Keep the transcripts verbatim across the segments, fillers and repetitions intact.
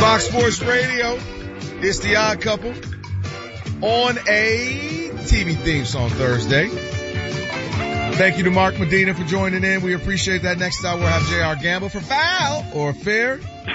Fox Sports Radio. It's the Odd Couple on a T V theme song Thursday. Thank you to Mark Medina for joining in. We appreciate that. Next hour we'll have J R Gamble for foul or fair.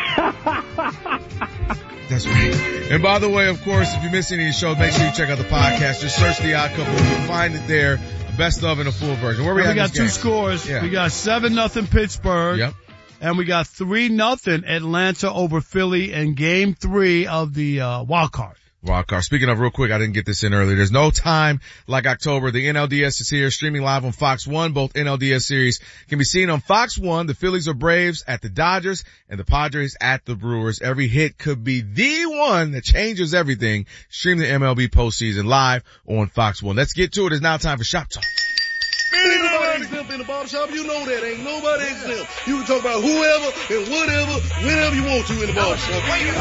That's right. And by the way, of course, if you miss any of these shows, make sure you check out the podcast. Just search The Odd Couple. You'll find it there. Best of in a full version. Where we, we at got this two game? scores. Yeah. We got seven nothing Pittsburgh. Yep. And we got three nothing Atlanta over Philly in game three of the uh, wild card. Wild card. Speaking of, real quick, I didn't get this in earlier. There's no time like October. The N L D S is here, streaming live on Fox one. Both N L D S series can be seen on Fox one. The Phillies are Braves at the Dodgers and the Padres at the Brewers. Every hit could be the one that changes everything. Stream the M L B postseason live on Fox one. Let's get to it. It's now time for Shop Talk. Ain't nobody exempt in the barbershop. You know that. Ain't nobody exempt. You can talk about whoever and whatever, whenever you want to in the barbershop.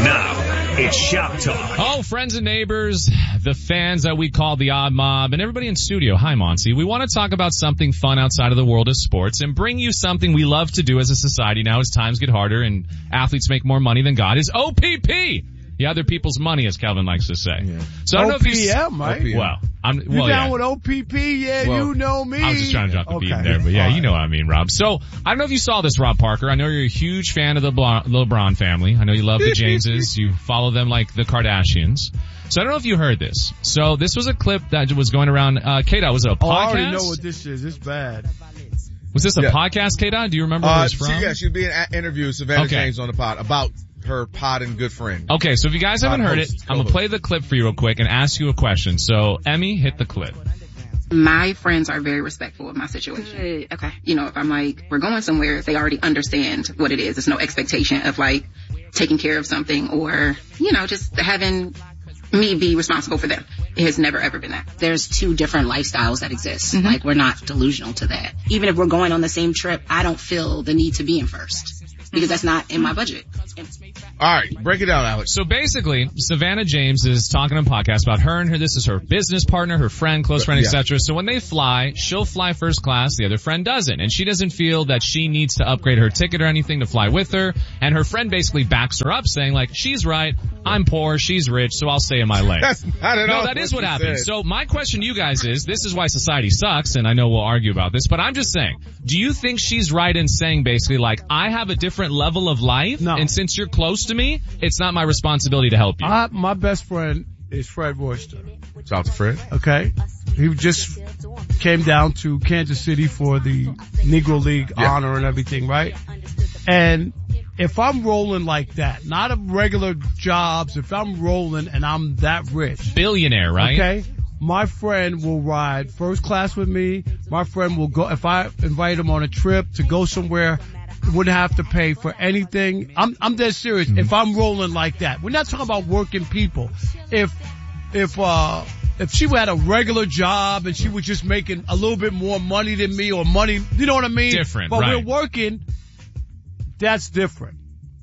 Now, it's Shop Talk. Oh, friends and neighbors, the fans that we call the Odd Mob, and everybody in studio. Hi, Monty. We want to talk about something fun outside of the world of sports and bring you something we love to do as a society now as times get harder and athletes make more money than God is O P P. The other people's money, as Kelvin likes to say. Yeah. So I don't know if you, O P M, right? O P M. Well, I'm, You well, down yeah. with O P P? Yeah, Well, you know me. I was just trying to drop the okay. beat in there, but yeah, All you know what I mean, Rob. So, I don't know if you saw this, Rob Parker. I know you're a huge fan of the Bla- LeBron family. I know you love the Jameses. You follow them like the Kardashians. So I don't know if you heard this. So this was a clip that was going around, uh, K-Dot, was it a podcast? Oh, I already know what this is. It's bad. Was this a Yeah. podcast, K-Dot? Do you remember where Uh, it's from? she, yeah, she'd be in an interview with Savannah Okay. James on the pod about her pod and good friend. Okay, so if you guys haven't Pod heard host, it, I'm gonna co-host. play the clip for you real quick and ask you a question. So, Emmy, hit the clip. My friends are very respectful of my situation. Okay. You know, if I'm like, we're going somewhere, they already understand what it is. There's no expectation of like taking care of something or, you know, just having me be responsible for them. It has never ever been that. There's two different lifestyles that exist. Mm-hmm. Like, we're not delusional to that. Even if we're going on the same trip, I don't feel the need to be in first because that's not in my budget. All right, break it down, Alex. So basically, Savannah James is talking on a podcast about her and her, this is her business partner, her friend, close friend, Yeah. et cetera. So when they fly, she'll fly first class, the other friend doesn't. And she doesn't feel that she needs to upgrade her ticket or anything to fly with her. And her friend basically backs her up saying like, she's right, I'm poor, she's rich, so I'll stay in my lane. That's not at No, all that is what she happened. said. So my question to you guys is, this is why society sucks, and I know we'll argue about this, but I'm just saying, do you think she's right in saying basically like, I have a different level of life, No. and since you're close to me, it's not my responsibility to help you? I, my best friend is Fred Royster. Shout out to Fred. Okay? He just came down to Kansas City for the Negro League Yeah. honor and everything, right? And if I'm rolling like that, not a regular jobs, if I'm rolling and I'm that rich, Billionaire, right? okay, my friend will ride first class with me. My friend will go, if I invite him on a trip to go somewhere, wouldn't have to pay for anything. I'm, I'm dead serious. Mm-hmm. If I'm rolling like that, we're not talking about working people. If, if, uh, if she had a regular job and she was just making a little bit more money than me or money, you know what I mean? Different, but right. we're working, that's different.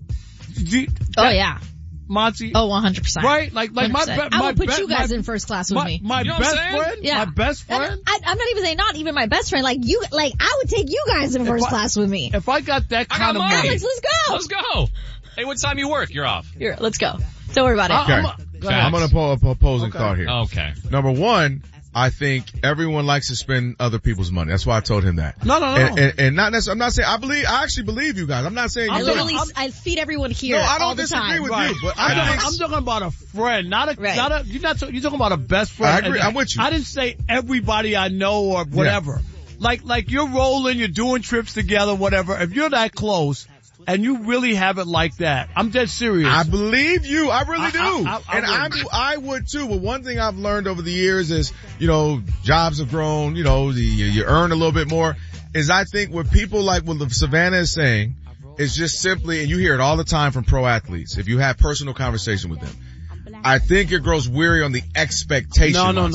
Do- Oh that- yeah. Monty. Oh, one hundred percent. Right? Like, like my, one hundred percent. be- I my would put be- you guys my- in first class with my, me. my You know what I'm best saying? friend, Yeah. my best And friend. I, I'm not even saying not even my best friend. Like you, like I would take you guys in first I- class with me. If I got that I kind got of money. money, Alex, let's go. Let's go. Hey, what time you work? You're off. Here, let's go. Don't worry about it. I- I'm Okay. a- go Facts. ahead. I'm going to pull up a opposing Okay. thought here. Okay. Number one, I think everyone likes to spend other people's money. That's why I told him that. No, no, no. And, and, and not necessarily, I'm not saying, I believe, I actually believe you guys. I'm not saying I you literally, don't. I feed everyone here No, I don't all the disagree time. with Right. you, but I'm, I talking, think I'm talking about a friend, not a, Right. not a, you're not, you're talking about a best friend. I agree. And I'm with you. I didn't say everybody I know or whatever. Like, like you're rolling, you're doing trips together, whatever. If you're that close and you really have it like that, I'm dead serious. I believe you. I really I- do. I- I- I and I, would. I would too. But one thing I've learned over the years is, you know, jobs have grown, you know, the, you earn a little bit more, is I think what people like what Savannah is saying is just simply, and you hear it all the time from pro athletes, if you have personal conversation with them, I think it grows weary on the expectation. No, no, Monty. no.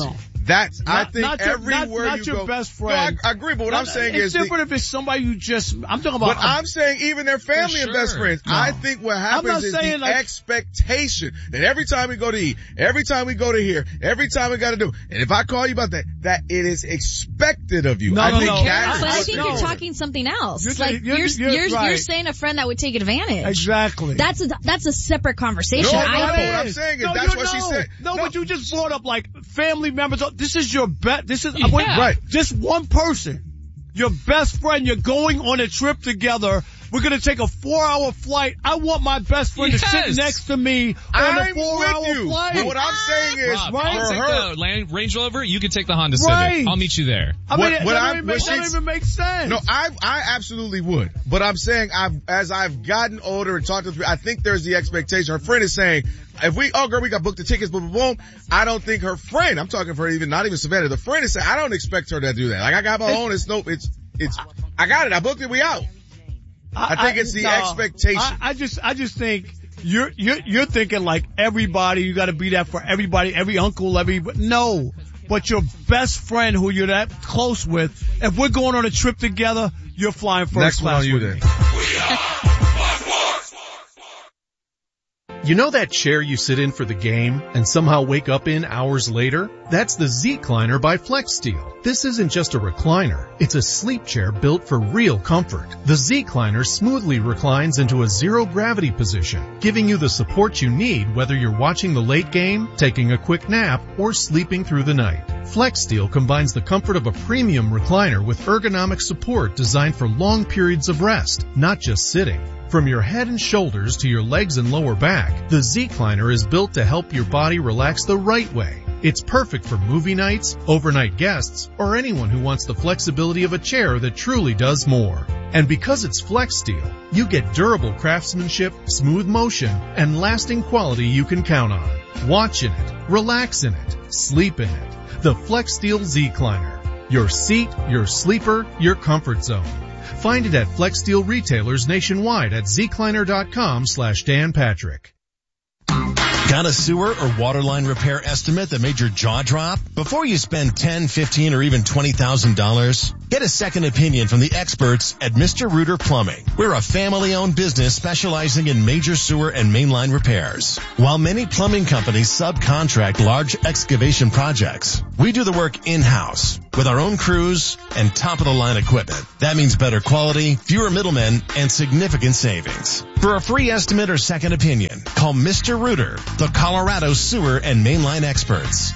That's, Not, I think not your, everywhere not, not you your go. best friend. No, I, I agree, but what not, I'm saying it's is. It's different the, if it's somebody you just, I'm talking about. But I'm saying even their family For and best sure. friends. No. I think what happens is the like, expectation that every time we go to eat, every time we go to here, every time we got to do, and if I call you about that, that it is expected of you. No, I no, think no. that But is I what think they're you're doing. talking something else. You're- like you're- you're you're you're, right. you're saying a friend that would take advantage. Exactly. That's a that's a separate conversation. No, no, I no, think. what I'm saying is no, that's you what she know. said. No, No. but you just brought up like family members. This is your bet. This is Yeah. wait, Right. Just one person, your best friend. You're going on a trip together. We're gonna take a four-hour flight. I want my best friend to Yes. sit next to me on I'm a four-hour with you. flight. But what I'm saying is, Rob, for I'll take her, the Land, Range Rover. You can take the Honda Right. Civic. I'll meet you there. I mean, What- that, what that I'm- don't even make, what that don't she's- even make sense. no, I I absolutely would. But I'm saying I've as I've gotten older and talked to people, I think there's the expectation. Her friend is saying, if we, oh girl, we got booked the tickets, boom, boom, boom. I don't think her friend, I'm talking for her even, not even Savannah, the friend is saying, I don't expect her to do that. Like I got my own, it's no, it's, it's, I got it, I booked it, we out. I think it's the no, expectation. I, I just, I just think you're, you're, you're thinking like everybody, you gotta be that for everybody, every uncle, every, no. But your best friend who you're that close with, if we're going on a trip together, you're flying first Next one class on you with then. me. You know that chair you sit in for the game and somehow wake up in hours later? That's the Z-Cliner by FlexSteel. This isn't just a recliner. It's a sleep chair built for real comfort. The Z-Cliner smoothly reclines into a zero-gravity position, giving you the support you need whether you're watching the late game, taking a quick nap, or sleeping through the night. FlexSteel combines the comfort of a premium recliner with ergonomic support designed for long periods of rest, not just sitting. From your head and shoulders to your legs and lower back, the Z-Cliner is built to help your body relax the right way. It's perfect for movie nights, overnight guests, or anyone who wants the flexibility of a chair that truly does more. And because it's FlexSteel, you get durable craftsmanship, smooth motion, and lasting quality you can count on. Watch in it, relax in it, sleep in it. The FlexSteel Z-Cliner. Your seat, your sleeper, your comfort zone. Find it at FlexSteel retailers nationwide at zcliner.com slash Dan Patrick. Got a sewer or water line repair estimate that made your jaw drop? Before you spend ten, fifteen, or even twenty thousand dollars, get a second opinion from the experts at Mister Rooter Plumbing. We're a family-owned business specializing in major sewer and mainline repairs. While many plumbing companies subcontract large excavation projects, we do the work in-house with our own crews and top-of-the-line equipment. That means better quality, fewer middlemen, and significant savings. For a free estimate or second opinion, call Mister Rooter, the Colorado sewer and mainline experts.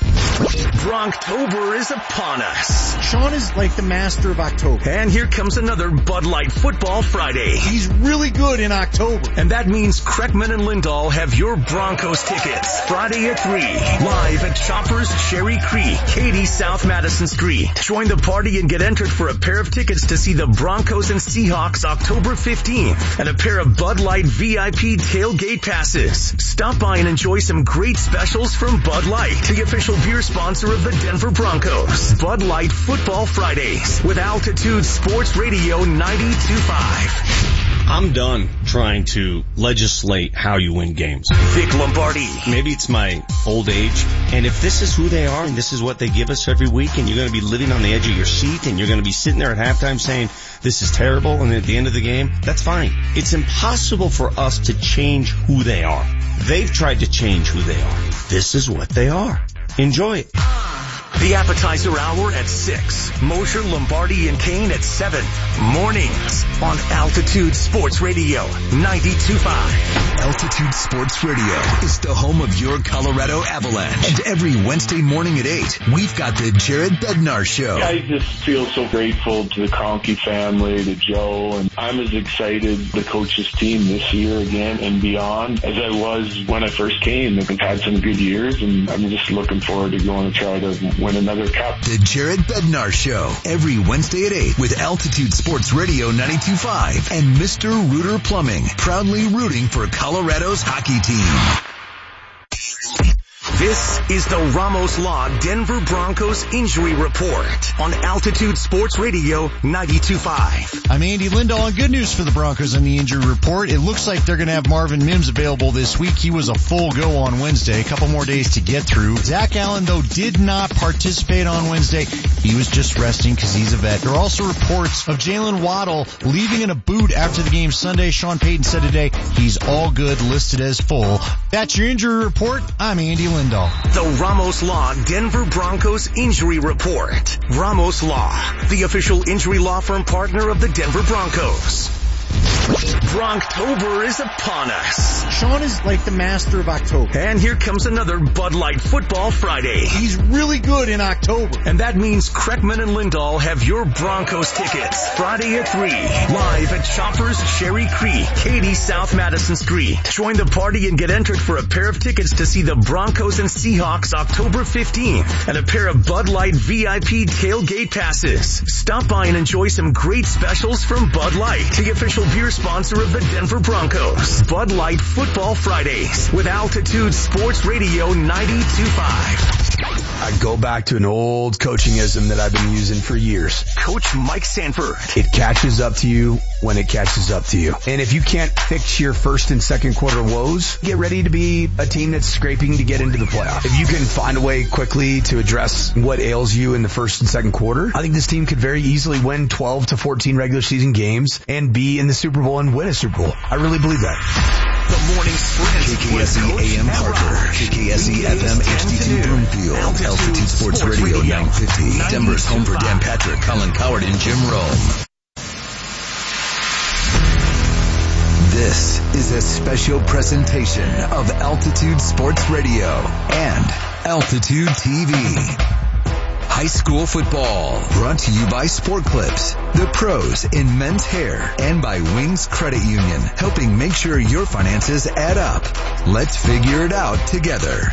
Bronktober is upon us. Sean is like the master of October. And here comes another Bud Light Football Friday. He's really good in October. And that means Kreckman and Lindahl have your Broncos tickets. Friday at three, live at Choppers Cherry Creek, Katy, South Madison Street. Join the party and get entered for a pair of tickets to see the Broncos and Seahawks October fifteenth and a pair of Bud Light V I P tailgate passes. Stop by and enjoy some great specials from Bud Light, the official beer sponsor of the Denver Broncos. Bud Light Football Fridays with Altitude Sports Radio ninety-two point five. I'm done trying to legislate how you win games. Vic Lombardi. Maybe it's my old age, and if this is who they are and this is what they give us every week, and you're going to be living on the edge of your seat and you're going to be sitting there at halftime saying, this is terrible, and at the end of the game, that's fine. It's impossible for us to change who they are. They've tried to change who they are. This is what they are. Enjoy it. The appetizer hour at six. Mosher, Lombardi, and Kane at seven. Mornings on Altitude Sports Radio ninety-two point five. Altitude Sports Radio is the home of your Colorado Avalanche. And every Wednesday morning at eight, we've got the Jared Bednar Show. I just feel so grateful to the Kroenke family, to Joe, and I'm as excited the coaches team this year again and beyond as I was when I first came. I've had some good years, and I'm just looking forward to going to try to win another cup. The Jared Bednar Show, every Wednesday at eight with Altitude Sports Radio ninety-two point five and Mister Rooter Plumbing, proudly rooting for Colorado's hockey team. This is the Ramos Law Denver Broncos Injury Report on Altitude Sports Radio ninety-two point five. I'm Andy Lindahl, and good news for the Broncos on the injury report. It looks like they're going to have Marvin Mims available this week. He was a full go on Wednesday. A couple more days to get through. Zach Allen, though, did not participate on Wednesday. He was just resting because he's a vet. There are also reports of Jalen Waddle leaving in a boot after the game Sunday. Sean Payton said today he's all good, listed as full. That's your injury report. I'm Andy Lindahl. The Ramos Law Denver Broncos Injury Report. Ramos Law, the official injury law firm partner of the Denver Broncos. Bronktober is upon us. Sean is like the master of October. And here comes another Bud Light Football Friday. He's really good in October. And that means Kreckman and Lindahl have your Broncos tickets. Friday at three, live at Shoppers Cherry Creek, Katy, South Madison Street. Join the party and get entered for a pair of tickets to see the Broncos and Seahawks October fifteenth and a pair of Bud Light V I P tailgate passes. Stop by and enjoy some great specials from Bud Light, the official beer sponsor of the Denver Broncos. Bud Light Football Fridays with Altitude Sports Radio ninety-two point five. I go back to an old coaching-ism that I've been using for years. Coach Mike Sanford. It catches up to you when it catches up to you. And if you can't fix your first and second quarter woes, get ready to be a team that's scraping to get into the playoffs. If you can find a way quickly to address what ails you in the first and second quarter, I think this team could very easily win twelve to fourteen regular season games and be in the Super Bowl and win a Super Bowl. I really believe that. The morning sprint. K K S E A M Parker, K K S E F M H D two Broomfield, Altitude Sports Radio nine fifty, Denver's home for Dan Patrick, Colin Coward, and Jim Rome. This is a special presentation of Altitude Sports Radio and Altitude T V. High school football, brought to you by Sport Clips, the pros in men's hair, and by Wings Credit Union, helping make sure your finances add up. Let's figure it out together.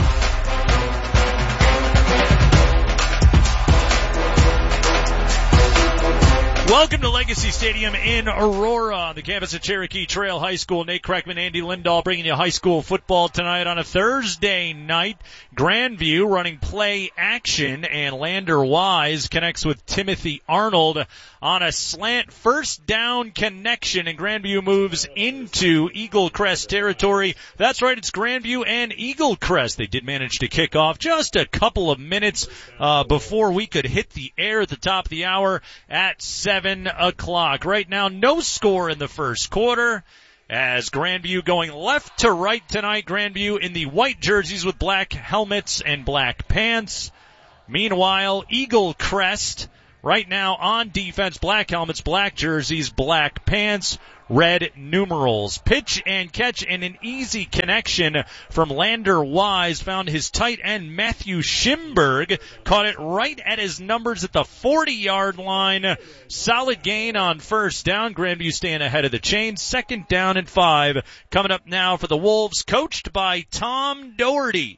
Welcome to Legacy Stadium in Aurora on the campus of Cherokee Trail High School. Nate Kreckman, Andy Lindahl bringing you high school football tonight on a Thursday night. Grandview running play action, and Lander Wise connects with Timothy Arnold on a slant first down connection, and Grandview moves into Eagle Crest territory. That's right, it's Grandview and Eagle Crest. They did manage to kick off just a couple of minutes uh, before we could hit the air at the top of the hour at seven o'clock. Right now, no score in the first quarter, as Grandview going left to right tonight. Grandview in the white jerseys with black helmets and black pants. Meanwhile, Eagle Crest right now on defense, black helmets, black jerseys, black pants, red numerals. Pitch and catch and an easy connection from Lander Wise. Found his tight end Matthew Schimberg. Caught it right at his numbers at the forty-yard line. Solid gain on first down. Grandview staying ahead of the chain. Second down and five. Coming up now for the Wolves, coached by Tom Doherty.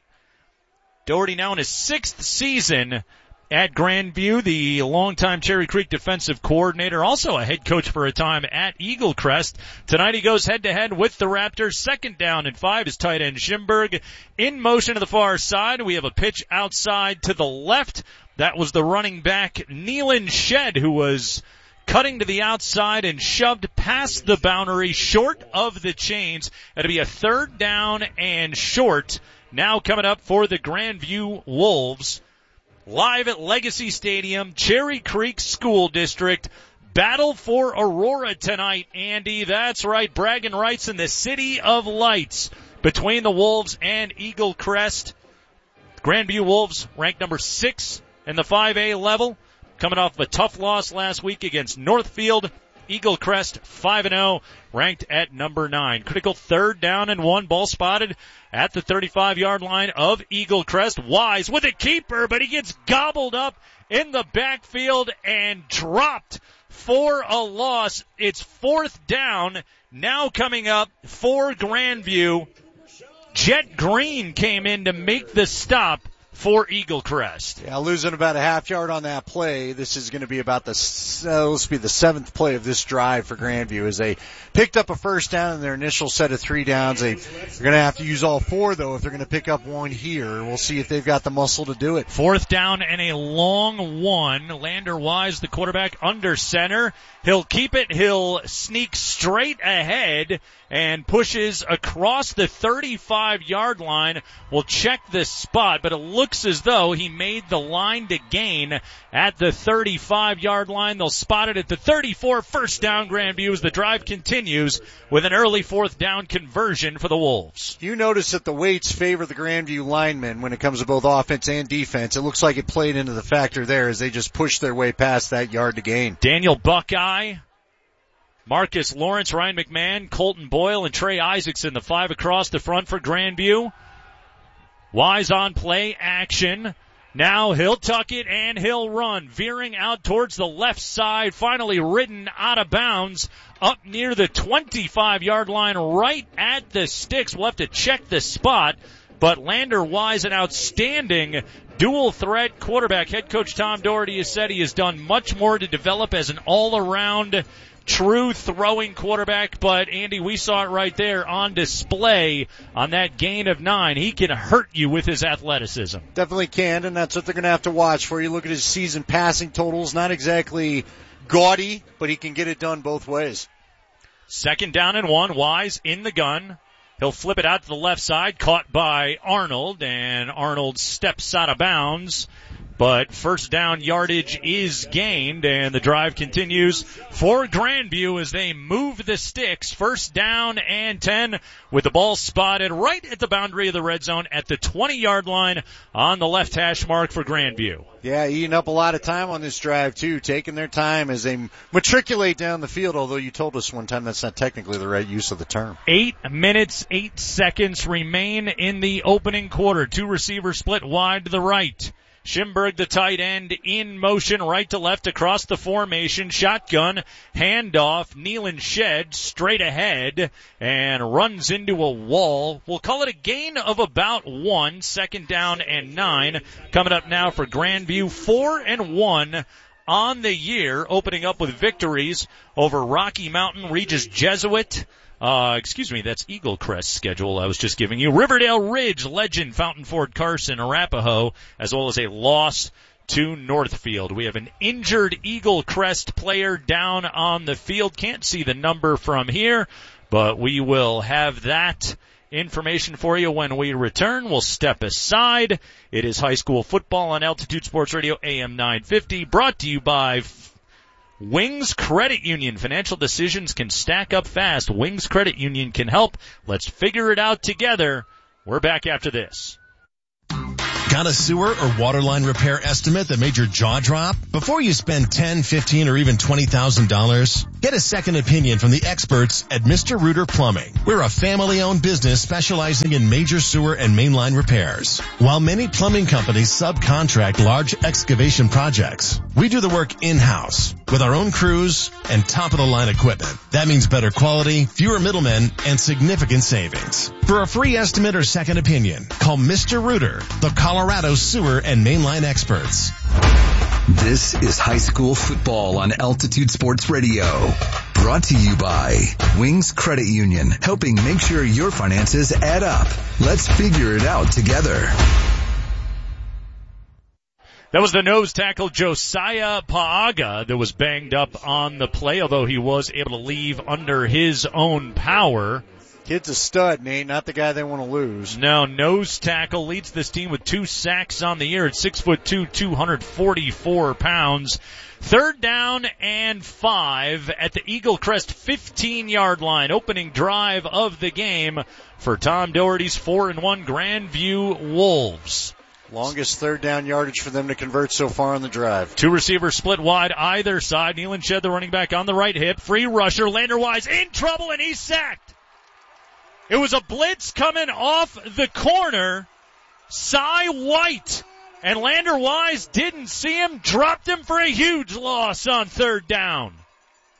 Doherty now in his sixth season at Grandview, the longtime Cherry Creek defensive coordinator, also a head coach for a time at Eagle Crest. Tonight he goes head-to-head with the Raptors. Second down and five is tight end Schimberg. In motion to the far side, we have a pitch outside to the left. That was the running back Neelan Shed, who was cutting to the outside and shoved past the boundary short of the chains. It'll be a third down and short. Now coming up for the Grandview Wolves. Live at Legacy Stadium, Cherry Creek School District. Battle for Aurora tonight, Andy. That's right, bragging rights in the City of Lights between the Wolves and Eagle Crest. Grandview Wolves ranked number six in the five A level, coming off a tough loss last week against Northfield. Eagle Crest five and oh, ranked at number nine. Critical third down and one, ball spotted at the thirty-five-yard line of Eagle Crest. Wise with a keeper, but he gets gobbled up in the backfield and dropped for a loss. It's fourth down. Now coming up for Grandview. Jet Green came in to make the stop for Eagle Crest. Yeah, losing about a half yard on that play. This is going to be about the, uh, this will be the seventh play of this drive for Grandview as they picked up a first down in their initial set of three downs. They, they're going to have to use all four though if they're going to pick up one here. We'll see if they've got the muscle to do it. Fourth down and a long one. Lander Wise, the quarterback, under center. He'll keep it. He'll sneak straight ahead and pushes across the thirty-five yard line. We'll check this spot, but it looks as though he made the line to gain at the thirty-five yard line. They'll spot it at the thirty-four. First down, Grandview, as the drive continues with an early fourth down conversion for the Wolves. You notice that the weights favor the Grandview linemen when it comes to both offense and defense. It looks like it played into the factor there as they just pushed their way past that yard to gain. Daniel Buckeye, Marcus Lawrence, Ryan McMahon, Colton Boyle, and Trey Isaacson, the five across the front for Grandview. Wise on play action. Now he'll tuck it and he'll run, veering out towards the left side, finally ridden out of bounds up near the twenty-five yard line, right at the sticks. We'll have to check the spot, but Lander Wise, an outstanding dual threat quarterback. Head coach Tom Doherty has said he has done much more to develop as an all-around true throwing quarterback, but Andy, we saw it right there on display on that gain of nine. He can hurt you with his athleticism. Definitely can, and that's what they're going to have to watch for. You look at his season passing totals, not exactly gaudy, but he can get it done both ways. Second down and one, Wise in the gun. He'll flip it out to the left side, caught by Arnold, and Arnold steps out of bounds. But first down yardage is gained, and the drive continues for Grandview as they move the sticks. First down and ten with the ball spotted right at the boundary of the red zone at the twenty yard line on the left hash mark for Grandview. Yeah, eating up a lot of time on this drive, too, taking their time as they matriculate down the field, although you told us one time that's not technically the right use of the term. Eight minutes, eight seconds remain in the opening quarter. Two receivers split wide to the right. Schimberg, the tight end, in motion, right to left across the formation. Shotgun, handoff, Nealon Shed straight ahead and runs into a wall. We'll call it a gain of about one. Second down and nine. Coming up now for Grandview, four and one on the year, opening up with victories over Rocky Mountain, Regis Jesuit. Uh, excuse me, that's Eagle Crest schedule I was just giving you. Riverdale Ridge, Legend, Fountain Ford, Carson, Arapahoe, as well as a loss to Northfield. We have an injured Eagle Crest player down on the field. Can't see the number from here, but we will have that information for you when we return. We'll step aside. It is high school football on Altitude Sports Radio, A M nine fifty, brought to you by Wings Credit Union. Financial decisions can stack up fast. Wings Credit Union can help. Let's figure it out together. We're back after this. Got a sewer or water line repair estimate that made your jaw drop? Before you spend ten, fifteen, or even twenty thousand dollars, get a second opinion from the experts at Mister Reuter Plumbing. We're a family-owned business specializing in major sewer and mainline repairs. While many plumbing companies subcontract large excavation projects, we do the work in-house with our own crews and top-of-the-line equipment. That means better quality, fewer middlemen, and significant savings. For a free estimate or second opinion, call Mister Reuter, the Colorado sewer and mainline experts. This is high school football on Altitude Sports Radio. Brought to you by Wings Credit Union, helping make sure your finances add up. Let's figure it out together. That was the nose tackle Josiah Paaga that was banged up on the play, although he was able to leave under his own power. Kid's a stud, Nate, not the guy they want to lose. No, nose tackle leads this team with two sacks on the year at six foot two, two hundred forty-four pounds. Third down and five at the Eagle Crest fifteen yard line. Opening drive of the game for Tom Doherty's four and one Grandview Wolves. Longest third down yardage for them to convert so far on the drive. Two receivers split wide either side. Nealon Shed, the running back, on the right hip. Free rusher, Lander Wise in trouble, and he's sacked. It was a blitz coming off the corner. Cy White. And Lander Wise didn't see him, dropped him for a huge loss on third down.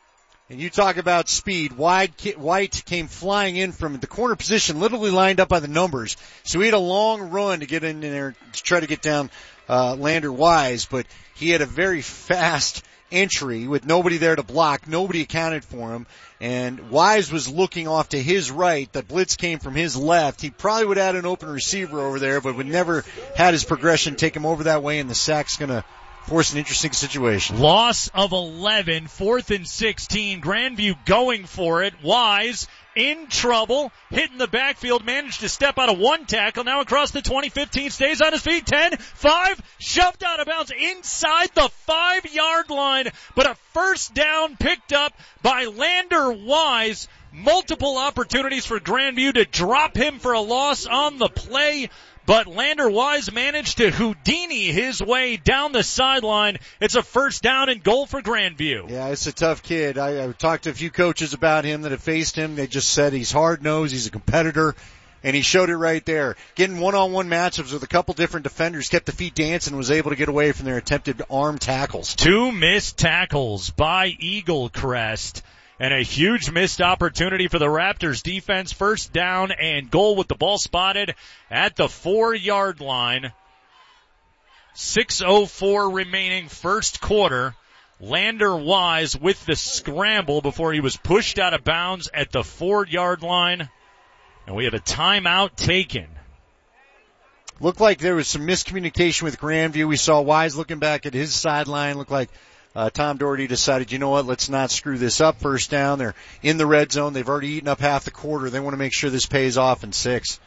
And you talk about speed. White, White came flying in from the corner position, literally lined up by the numbers. So he had a long run to get in there to try to get down uh, Lander Wise, but he had a very fast entry with nobody there to block. Nobody accounted for him. And Wise was looking off to his right. The blitz came from his left. He probably would have had an open receiver over there, but would never had his progression take him over that way, and the sack's going to force an interesting situation. Loss of eleven, fourth and sixteen. Grandview going for it. Wise in trouble, hitting the backfield, managed to step out of one tackle, now across the twenty, fifteen, stays on his feet, ten, five, shoved out of bounds inside the five-yard line, but a first down picked up by Lander Wise. Multiple opportunities for Grandview to drop him for a loss on the play, but Lander Wise managed to Houdini his way down the sideline. It's a first down and goal for Grandview. Yeah, it's a tough kid. I, I've talked to a few coaches about him that have faced him. They just said he's hard-nosed, he's a competitor, and he showed it right there. Getting one-on-one matchups with a couple different defenders, kept the feet dancing, and was able to get away from their attempted arm tackles. Two missed tackles by Eagle Crest. And a huge missed opportunity for the Raptors defense. First down and goal with the ball spotted at the four-yard line. six oh four remaining first quarter. Lander Wise with the scramble before he was pushed out of bounds at the four-yard line. And we have a timeout taken. Looked like there was some miscommunication with Grandview. We saw Wise looking back at his sideline. Looked like Uh, Tom Doherty decided, you know what, let's not screw this up. First down. They're in the red zone. They've already eaten up half the quarter. They want to make sure this pays off in six.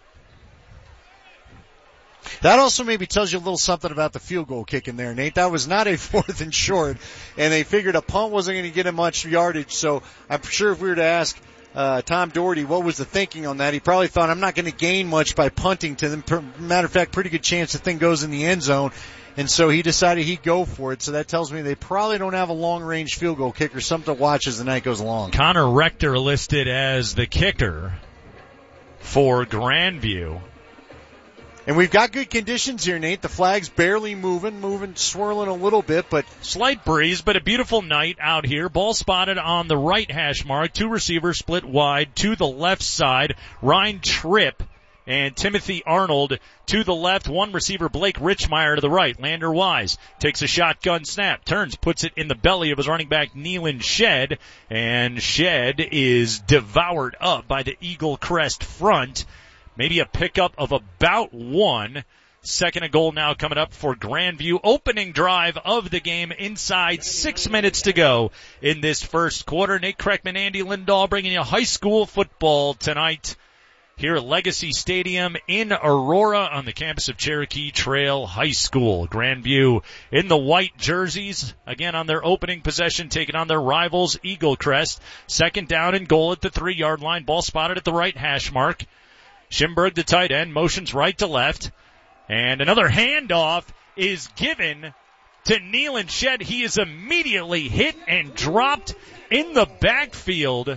That also maybe tells you a little something about the field goal kick in there, Nate. That was not a fourth and short, and they figured a punt wasn't going to get him much yardage. So I'm sure if we were to ask uh, Tom Doherty what was the thinking on that, he probably thought, I'm not going to gain much by punting to them. Matter of fact, pretty good chance the thing goes in the end zone. And so he decided he'd go for it. So that tells me they probably don't have a long-range field goal kicker, something to watch as the night goes along. Connor Rector listed as the kicker for Grandview. And we've got good conditions here, Nate. The flag's barely moving, moving, swirling a little bit, but slight breeze, but a beautiful night out here. Ball spotted on the right hash mark. Two receivers split wide to the left side. Ryan Tripp and Timothy Arnold to the left. One receiver, Blake Richmeyer, to the right. Lander Wise takes a shotgun snap, turns, puts it in the belly of his running back, Neelan Shed, and Shed is devoured up by the Eagle Crest front. Maybe a pickup of about one. Second and goal now coming up for Grandview. Opening drive of the game inside six minutes to go in this first quarter. Nate Kreckman, Andy Lindahl bringing you high school football tonight here at Legacy Stadium in Aurora on the campus of Cherokee Trail High School. Grandview in the white jerseys, again on their opening possession, taking on their rivals Eagle Crest. Second down and goal at the three-yard line. Ball spotted at the right hash mark. Schimberg, the tight end, motions right to left. And another handoff is given to Neelan Shed. He is immediately hit and dropped in the backfield.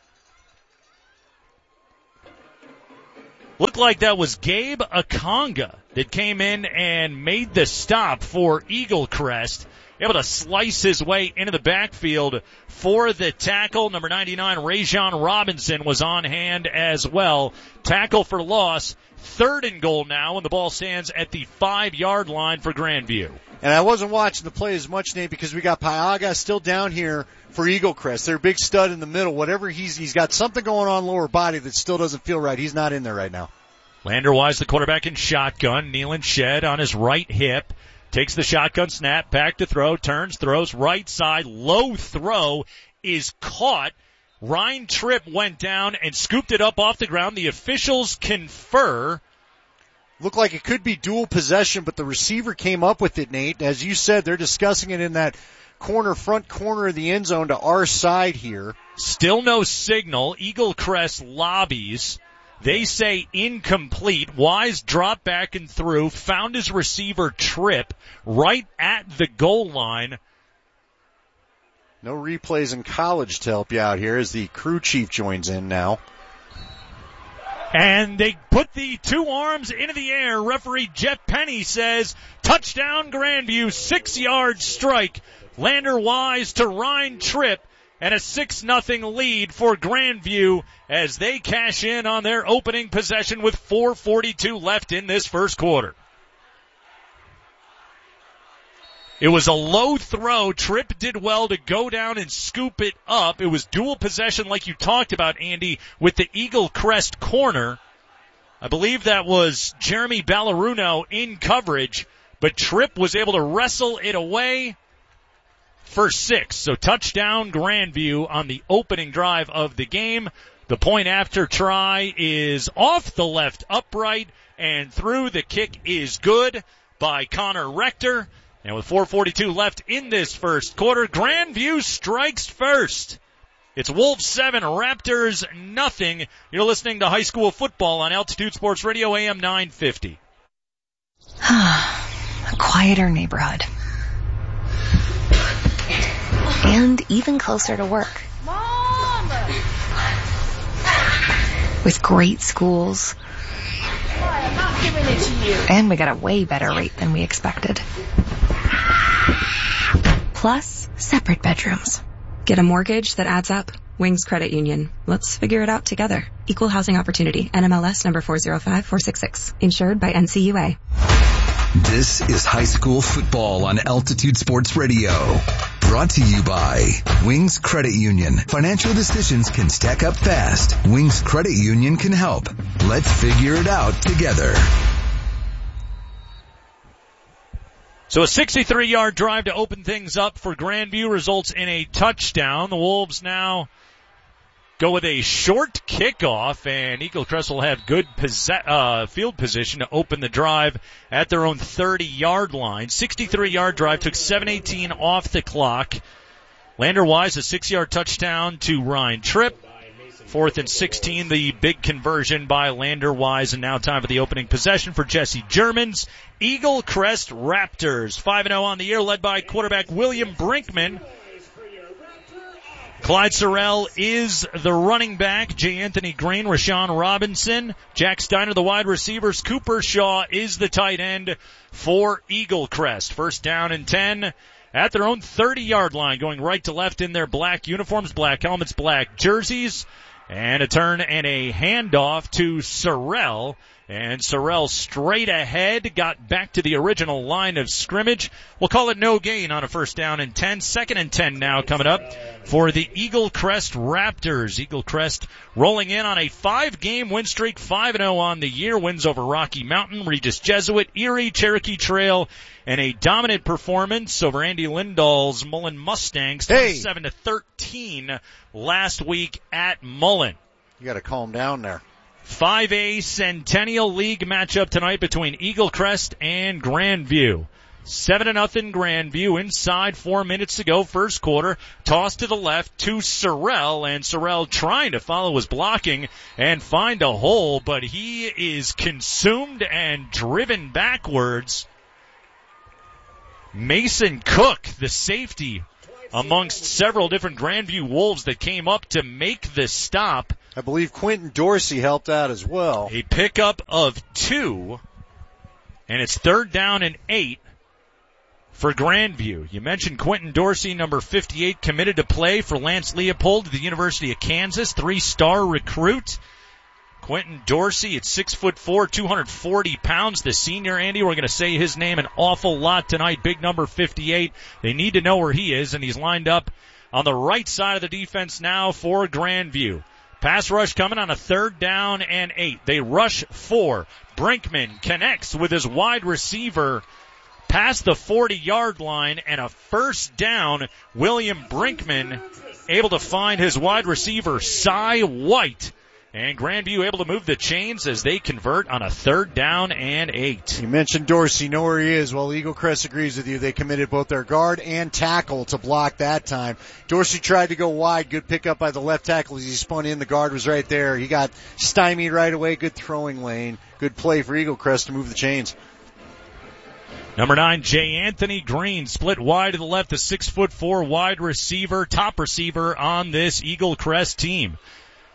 Looked like that was Gabe Akonga that came in and made the stop for Eagle Crest. Able to slice his way into the backfield for the tackle. Number ninety-nine, Rajon Robinson, was on hand as well. Tackle for loss. Third and goal now, and the ball stands at the five-yard line for Grandview. And I wasn't watching the play as much, Nate, because we got Piaga still down here for Eagle Crest. They're a big stud in the middle. Whatever he's, he's got something going on lower body that still doesn't feel right. He's not in there right now. Lander Wise, the quarterback in shotgun. Neelan Shed on his right hip. Takes the shotgun snap, back to throw, turns, throws, right side, low throw is caught. Ryan Tripp went down and scooped it up off the ground. The officials confer. Looked like it could be dual possession, but the receiver came up with it, Nate. As you said, they're discussing it in that corner, front corner of the end zone to our side here. Still no signal. Eagle Crest lobbies. They say incomplete. Wise dropped back and threw, found his receiver Tripp right at the goal line. No replays in college to help you out here as the crew chief joins in now. And they put the two arms into the air. Referee Jeff Penny says, touchdown Grandview, six-yard strike. Lander Wise to Ryan Tripp. and a six nothing lead for Grandview as they cash in on their opening possession with four forty-two left in this first quarter. It was a low throw. Tripp did well to go down and scoop it up. It was dual possession like you talked about, Andy, with the Eagle Crest corner. I believe that was Jeremy Ballaruno in coverage, but Tripp was able to wrestle it away for six. So touchdown Grandview on the opening drive of the game. The point after try is off the left upright and through. The kick is good by Connor Rector. And with four forty-two left in this first quarter, Grandview strikes first. It's Wolves seven, Raptors nothing. You're listening to high school football on Altitude Sports Radio, A M nine fifty. A quieter neighborhood. And even closer to work. Mom! With great schools. I'm not giving it to you. And we got a way better rate than we expected. Plus, separate bedrooms. Get a mortgage that adds up. Wings Credit Union. Let's figure it out together. Equal Housing Opportunity. N M L S number four zero five four six six. Insured by N C U A. This is high school football on Altitude Sports Radio. Brought to you by Wings Credit Union. Financial decisions can stack up fast. Wings Credit Union can help. Let's figure it out together. So a sixty-three yard drive to open things up for Grandview results in a touchdown. The Wolves now go with a short kickoff, and Eagle Crest will have good posse- uh, field position to open the drive at their own thirty yard line. sixty-three yard drive, took seven eighteen off the clock. Lander Wise, a six yard touchdown to Ryan Tripp. Fourth and sixteen, the big conversion by Lander Wise, and now time for the opening possession for Jesse Germans. Eagle Crest Raptors, five and oh on the year, led by quarterback William Brinkman. Clyde Sorrell is the running back. J. Anthony Green, Rashawn Robinson, Jack Steiner, the wide receivers. Cooper Shaw is the tight end for Eagle Crest. First down and ten at their own thirty yard line, going right to left in their black uniforms, black helmets, black jerseys. And a turn and a handoff to Sorrell. And Sorrell straight ahead, got back to the original line of scrimmage. We'll call it no gain on a first down and ten. Second and ten now coming up for the Eagle Crest Raptors. Eagle Crest rolling in on a five-game win streak, five and oh on the year. Wins over Rocky Mountain, Regis Jesuit, Erie, Cherokee Trail, and a dominant performance over Andy Lindahl's Mullen Mustangs, twenty-seven to thirteen last week at Mullen. You got to calm down there. five A Centennial League matchup tonight between Eagle Crest and Grandview. Seven to nothing Grandview. Inside four minutes to go, first quarter. Toss to the left to Sorrell, and Sorrell trying to follow his blocking and find a hole, but he is consumed and driven backwards. Mason Cook, the safety, amongst several different Grandview Wolves that came up to make the stop. I believe Quentin Dorsey helped out as well. A pickup of two, and it's third down and eight for Grandview. You mentioned Quentin Dorsey, number fifty-eight, committed to play for Lance Leopold at the University of Kansas, three-star recruit. Quentin Dorsey at six foot four, two hundred forty pounds. The senior, Andy, we're going to say his name an awful lot tonight. Big number fifty-eight. They need to know where he is, and he's lined up on the right side of the defense now for Grandview. Pass rush coming on a third down and eight. They rush four. Brinkman connects with his wide receiver past the forty yard line, and a first down. William Brinkman able to find his wide receiver, Cy White. And Grandview able to move the chains as they convert on a third down and eight. You mentioned Dorsey, know where he is. Well, Eagle Crest agrees with you. They committed both their guard and tackle to block that time. Dorsey tried to go wide. Good pickup by the left tackle as he spun in. The guard was right there. He got stymied right away. Good throwing lane. Good play for Eagle Crest to move the chains. Number nine, J. Anthony Green, split wide to the left, the six foot four wide receiver, top receiver on this Eagle Crest team.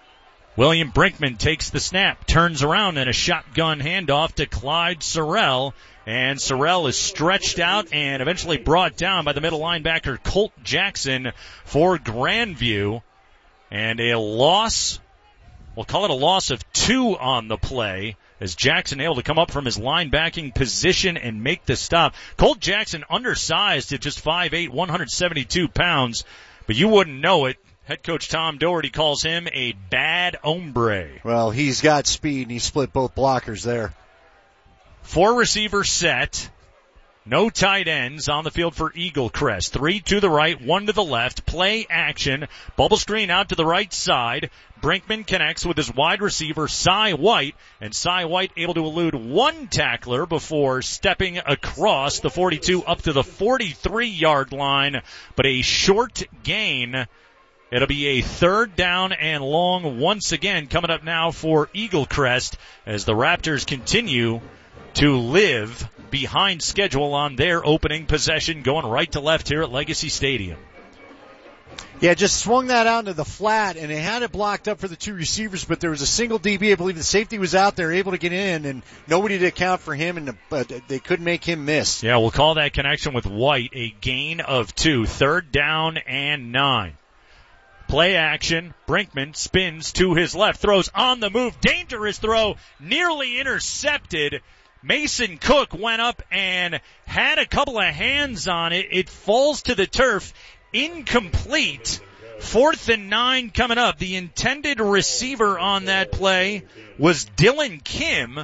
William Brinkman takes the snap, turns around, and a shotgun handoff to Clyde Sorrell. And Sorrell is stretched out and eventually brought down by the middle linebacker Colt Jackson for Grandview. And a loss, we'll call it a loss of two on the play, as Jackson able to come up from his linebacking position and make the stop. Colt Jackson undersized at just five eight, one hundred seventy-two pounds, but you wouldn't know it. Head coach Tom Doherty calls him a bad hombre. Well, he's got speed, and he split both blockers there. Four receiver set. No tight ends on the field for Eagle Crest. Three to the right, one to the left. Play action. Bubble screen out to the right side. Brinkman connects with his wide receiver, Cy White. And Cy White able to elude one tackler before stepping across the forty-two up to the forty-three-yard line. But a short gain. It'll be a third down and long once again coming up now for Eagle Crest as the Raptors continue to live behind schedule on their opening possession, going right to left here at Legacy Stadium. Yeah, just swung that out into the flat, and they had it blocked up for the two receivers, but there was a single D B. I believe the safety was out there, able to get in, and nobody to account for him, and uh, they couldn't make him miss. Yeah, we'll call that connection with White a gain of two. Third down and nine. Play action. Brinkman spins to his left, throws on the move. Dangerous throw, nearly intercepted. Mason Cook went up and had a couple of hands on it. It falls to the turf. Incomplete. Fourth and nine coming up. The intended receiver on that play was Dylan Kim.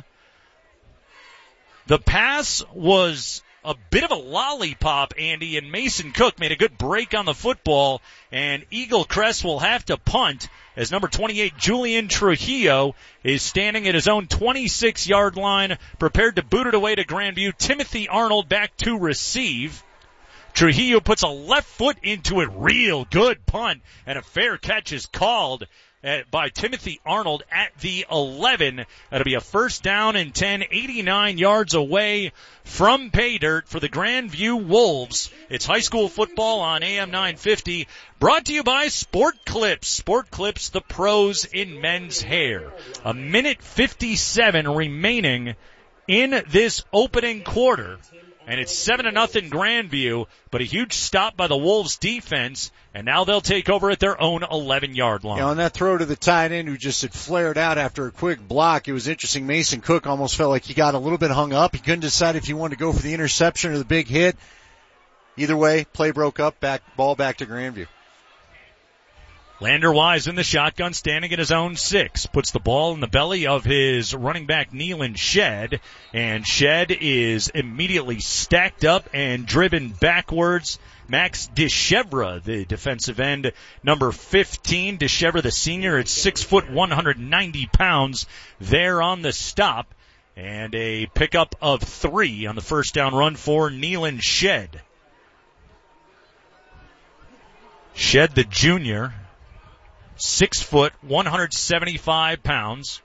The pass was a bit of a lollipop, Andy, and Mason Cook made a good break on the football, and Eagle Crest will have to punt as number twenty-eight, Julian Trujillo, is standing at his own twenty-six-yard line, prepared to boot it away to Grandview. Timothy Arnold back to receive. Trujillo puts a left foot into it. Real good punt, and a fair catch is called at, by Timothy Arnold at the eleven. That'll be a first down and ten, eighty-nine yards away from pay dirt for the Grandview Wolves. It's high school football on A M nine fifty, brought to you by Sport Clips. Sport Clips, the pros in men's hair. A minute fifty-seven remaining in this opening quarter. And it's seven to nothing Grandview, but a huge stop by the Wolves defense, and now they'll take over at their own eleven-yard line. Yeah, on that throw to the tight end who just had flared out after a quick block, it was interesting. Mason Cook almost felt like he got a little bit hung up. He couldn't decide if he wanted to go for the interception or the big hit. Either way, play broke up, back ball back to Grandview. Lander Wise in the shotgun, standing at his own six. Puts the ball in the belly of his running back, Neelan Shed. And Shed is immediately stacked up and driven backwards. Max DeChevre, the defensive end, number fifteen. DeChevre, the senior, at six foot, one hundred ninety pounds, there on the stop. And a pickup of three on the first down run for Neelan Shed. Shed, the junior. Six foot, one hundred seventy-five pounds.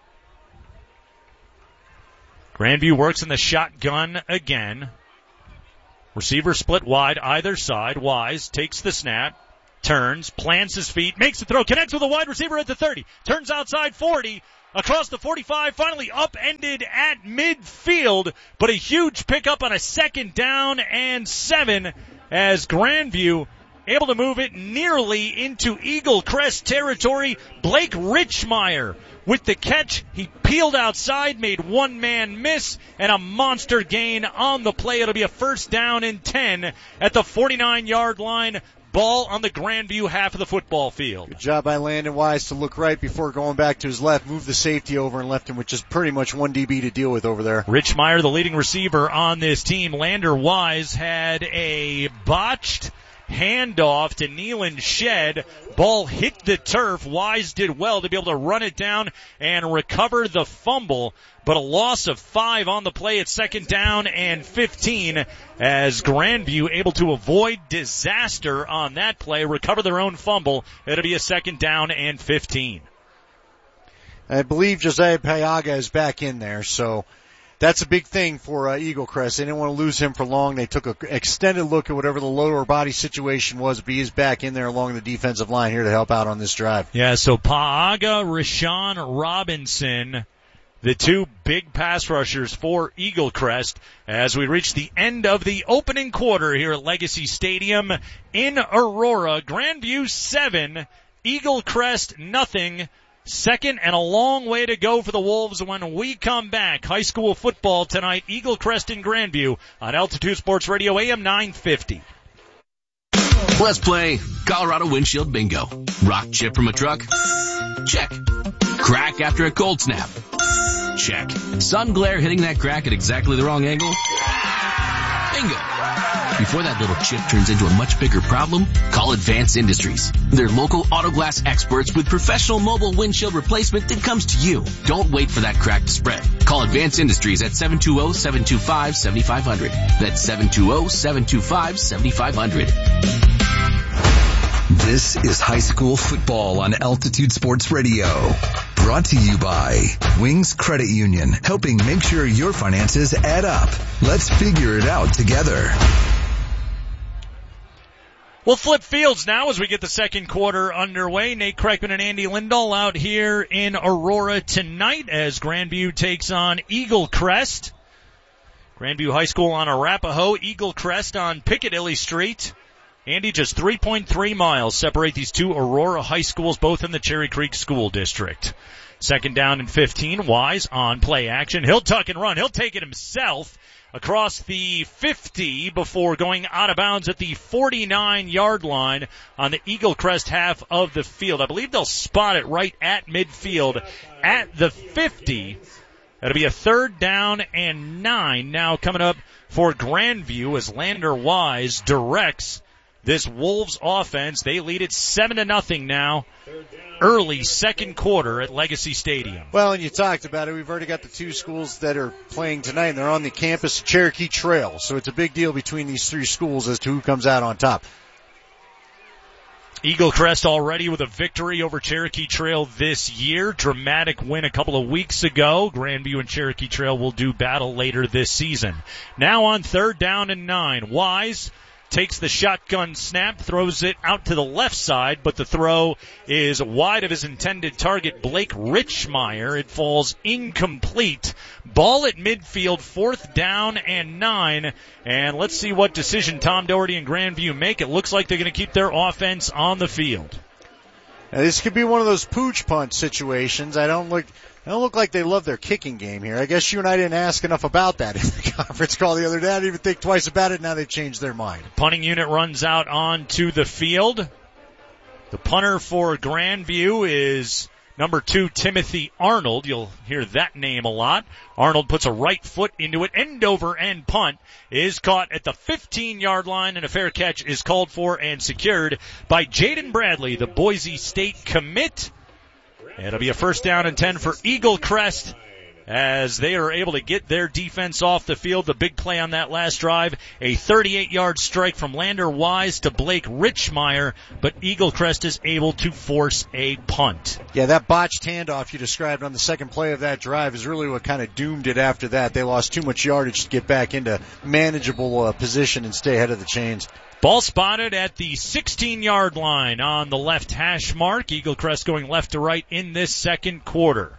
Grandview works in the shotgun again. Receiver split wide either side. Wise takes the snap, turns, plants his feet, makes the throw, connects with a wide receiver at the thirty, turns outside forty, across the forty-five, finally upended at midfield, but a huge pickup on a second down and seven as Grandview able to move it nearly into Eagle Crest territory. Blake Richmeyer with the catch. He peeled outside, made one man miss, and a monster gain on the play. It'll be a first down and ten at the forty-nine-yard line. Ball on the Grandview half of the football field. Good job by Landon Wise to look right before going back to his left, move the safety over and left him with just pretty much one D B to deal with over there. Richmeyer, the leading receiver on this team. Lander Wise had a botched handoff to Neelan Shed. Ball hit the turf. Wise did well to be able to run it down and recover the fumble, but a loss of five on the play at second down and fifteen as Grandview able to avoid disaster on that play, recover their own fumble. It'll be a second down and fifteen. I believe Josiah Payaga is back in there, so that's a big thing for uh, Eagle Crest. They didn't want to lose him for long. They took an extended look at whatever the lower body situation was, but he's back in there along the defensive line here to help out on this drive. Yeah, so Paaga, Rashawn Robinson, the two big pass rushers for Eagle Crest as we reach the end of the opening quarter here at Legacy Stadium in Aurora. Grandview seven, Eagle Crest nothing. Second and a long way to go for the Wolves when we come back. High school football tonight, Eagle Crest and Grandview on Altitude Sports Radio A M nine fifty. Let's play Colorado Windshield Bingo. Rock chip from a truck? Check. Crack after a cold snap? Check. Sun glare hitting that crack at exactly the wrong angle? Bingo. Before that little chip turns into a much bigger problem, call Advanced Industries. They're local auto glass experts with professional mobile windshield replacement that comes to you. Don't wait for that crack to spread. Call Advanced Industries at seven two zero, seven two five, seven five zero zero. That's seven two zero, seven two five, seven five zero zero. This is high school football on Altitude Sports Radio. Brought to you by Wings Credit Union, helping make sure your finances add up. Let's figure it out together. We'll flip fields now as we get the second quarter underway. Nate Kreckman and Andy Lindahl out here in Aurora tonight as Grandview takes on Eagle Crest. Grandview High School on Arapahoe, Eagle Crest on Piccadilly Street. Andy, just three point three miles separate these two Aurora high schools, both in the Cherry Creek School District. Second down and fifteen, Wise on play action. He'll tuck and run. He'll take it himself across the fifty before going out of bounds at the forty-nine yard line on the Eagle Crest half of the field. I believe they'll spot it right at midfield at the fifty. That'll be a third down and nine now coming up for Grandview as Lander Wise directs this Wolves offense. They lead it seven to nothing now. Early second quarter at Legacy Stadium. Well, and you talked about it. We've already got the two schools that are playing tonight, and they're on the campus of Cherokee Trail. So it's a big deal between these three schools as to who comes out on top. Eagle Crest already with a victory over Cherokee Trail this year. Dramatic win a couple of weeks ago. Grandview and Cherokee Trail will do battle later this season. Now on third down and nine. Wise takes the shotgun snap, throws it out to the left side, but the throw is wide of his intended target, Blake Richmeyer. It falls incomplete. Ball at midfield, fourth down and nine. And let's see what decision Tom Doherty and Grandview make. It looks like they're going to keep their offense on the field. Now, this could be one of those pooch punt situations. I don't look... They don't look like they love their kicking game here. I guess you and I didn't ask enough about that in the conference call the other day. I didn't even think twice about it. Now they've changed their mind. Punting unit runs out onto the field. The punter for Grandview is number two, Timothy Arnold. You'll hear that name a lot. Arnold puts a right foot into it. End over end punt is caught at the fifteen yard line, and a fair catch is called for and secured by Jaden Bradley, the Boise State commit. It'll be a first down and ten for Eagle Crest as they are able to get their defense off the field. The big play on that last drive, a thirty-eight yard strike from Lander Wise to Blake Richmeyer, but Eagle Crest is able to force a punt. Yeah, that botched handoff you described on the second play of that drive is really what kind of doomed it after that. They lost too much yardage to get back into manageable uh, position and stay ahead of the chains. Ball spotted at the sixteen yard line on the left hash mark. Eagle Crest going left to right in this second quarter.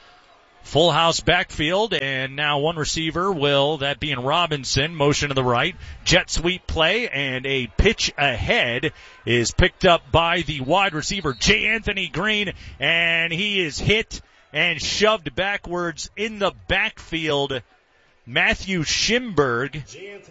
Full house backfield, and now one receiver will, that being Robinson, motion to the right. Jet sweep play, and a pitch ahead is picked up by the wide receiver, J. Anthony Green, and he is hit and shoved backwards in the backfield. Matthew Schimberg,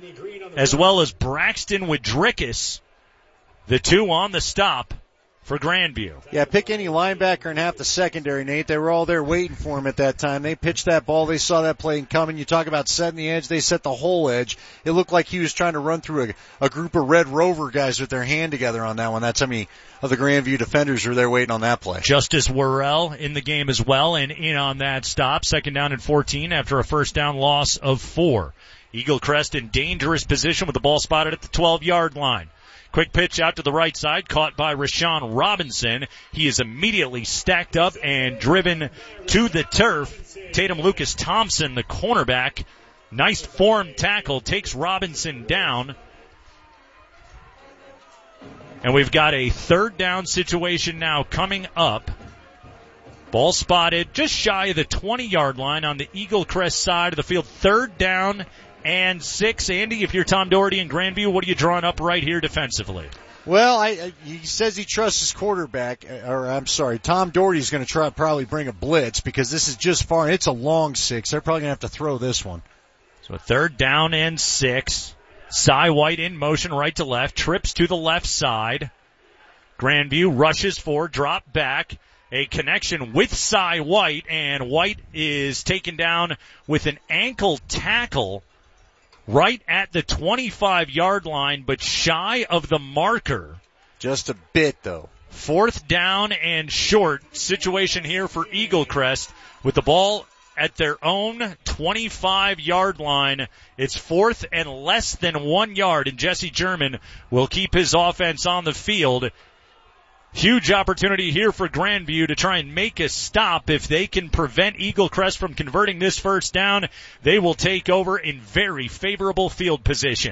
as well as Braxton Widrickus, the two on the stop for Grandview. Yeah, pick any linebacker in half the secondary, Nate. They were all there waiting for him at that time. They pitched that ball. They saw that play coming. You talk about setting the edge. They set the whole edge. It looked like he was trying to run through a, a group of Red Rover guys with their hand together on that one. That's how many of the Grandview defenders were there waiting on that play. Justice Worrell in the game as well and in on that stop. Second down and fourteen after a first down loss of four. Eagle Crest in dangerous position with the ball spotted at the twelve yard line. Quick pitch out to the right side, caught by Rashawn Robinson. He is immediately stacked up and driven to the turf. Tatum Lucas Thompson, the cornerback, nice form tackle, takes Robinson down. And we've got a third down situation now coming up. Ball spotted just shy of the twenty-yard line on the Eagle Crest side of the field. Third down and six. Andy, if you're Tom Doherty in Grandview, what are you drawing up right here defensively? Well, I, I, he says he trusts his quarterback, or I'm sorry, Tom Doherty's going to try to probably bring a blitz because this is just far, and it's a long six. They're probably going to have to throw this one. So a third down and six. Cy White in motion right to left, trips to the left side. Grandview rushes forward, drop back. A connection with Cy White, and White is taken down with an ankle tackle right at the twenty-five-yard line, but shy of the marker. Just a bit, though. Fourth down and short situation here for Eagle Crest with the ball at their own twenty-five-yard line. It's fourth and less than one yard, and Jesse German will keep his offense on the field. Huge opportunity here for Grandview to try and make a stop. If they can prevent Eagle Crest from converting this first down, they will take over in very favorable field position.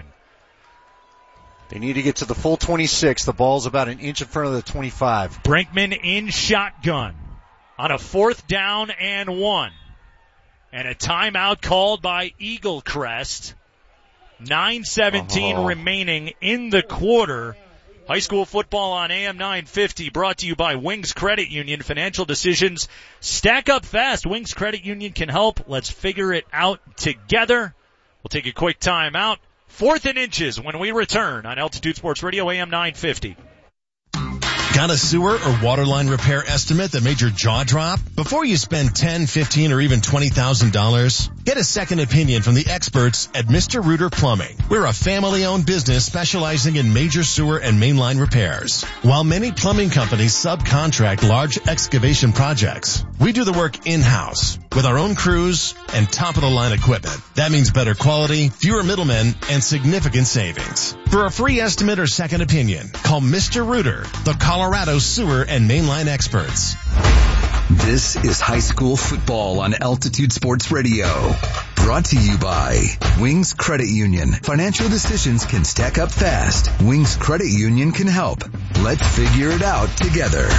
They need to get to the full twenty-six. The ball's about an inch in front of the twenty-five. Brinkman in shotgun on a fourth down and one. And a timeout called by Eagle Crest. nine seventeen oh. remaining in the quarter. High school football on A M nine fifty, brought to you by Wings Credit Union. Financial decisions stack up fast. Wings Credit Union can help. Let's figure it out together. We'll take a quick time out. Fourth and inches when we return on Altitude Sports Radio, A M nine fifty. Got a sewer or water line repair estimate that made your jaw drop? Before you spend ten, fifteen, or even twenty thousand dollars, get a second opinion from the experts at Mister Reuter Plumbing. We're a family-owned business specializing in major sewer and mainline repairs. While many plumbing companies subcontract large excavation projects, we do the work in-house with our own crews and top-of-the-line equipment. That means better quality, fewer middlemen, and significant savings. For a free estimate or second opinion, call Mister Reuter, the Colorado sewer and mainline experts. This is high school football on Altitude Sports Radio. Brought to you by Wings Credit Union. Financial decisions can stack up fast. Wings Credit Union can help. Let's figure it out together.